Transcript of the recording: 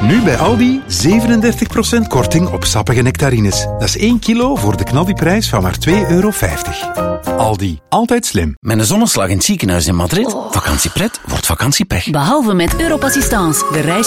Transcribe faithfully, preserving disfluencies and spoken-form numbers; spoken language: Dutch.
Nu bij Aldi zevenendertig procent korting op sappige nectarines. Dat is één kilo voor de knaldiprijs van maar twee euro vijftig. Aldi, altijd slim. Met een zonneslag in het ziekenhuis in Madrid. Vakantiepret wordt vakantiepech. Behalve met Europassistance, de reis